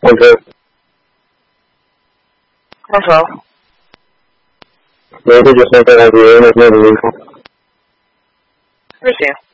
Ok. Non so. Io ci sono per la via, non è vero. Sì.